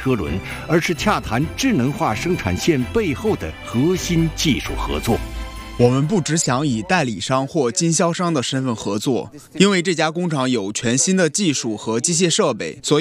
车轮，而是洽谈智能化生产线背后的核心技术合作。 我们不只想以代理商或经销商的身份合作，因为这家工厂有全新的技术和机械设备，所以